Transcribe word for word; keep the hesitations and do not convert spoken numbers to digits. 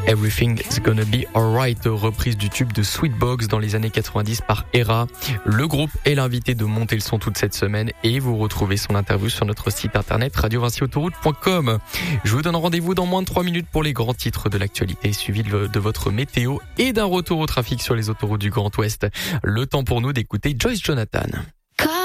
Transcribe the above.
Everything's Gonna Be Alright, reprise du tube de Sweetbox dans les années quatre-vingt-dix par Era. Le groupe est l'invité de Monter le son toute cette semaine et vous retrouvez son interview sur notre site internet radio vinci autoroute point com. Je vous donne rendez-vous dans moins de trois minutes pour les grands titres de l'actualité, suivi de, de votre météo et d'un retour au trafic sur les autoroutes du Grand Ouest. Le temps pour nous d'écouter Joyce Jonathan.